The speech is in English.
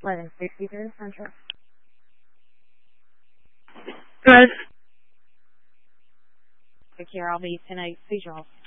1163 Central. Good. Take care. I'll be tonight. Visual.